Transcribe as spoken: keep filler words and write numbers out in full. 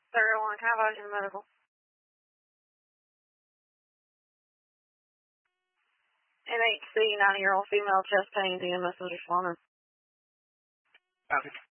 zero one, Cavalier Medical. N H C, ninety-year-old female, chest pain, D M S is responding. Copy.